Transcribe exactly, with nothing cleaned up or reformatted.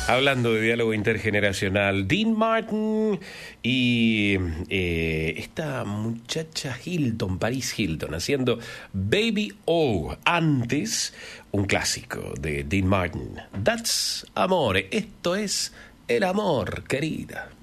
Hablando de diálogo intergeneracional, Dean Martin y eh, esta muchacha Hilton, Paris Hilton, haciendo Baby O. Antes, un clásico de Dean Martin. That's Amore. Esto es el amor, querida.